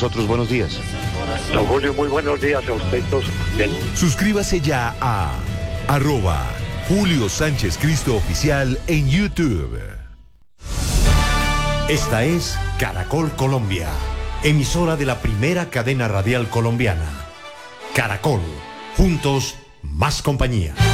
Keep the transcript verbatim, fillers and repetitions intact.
nosotros. Buenos días. Don Julio, muy buenos días a usted todos. Bien. Suscríbase ya a arroba Julio Sánchez Cristo Oficial en YouTube. Esta es Caracol Colombia, emisora de la primera cadena radial colombiana. Caracol, juntos, más compañía.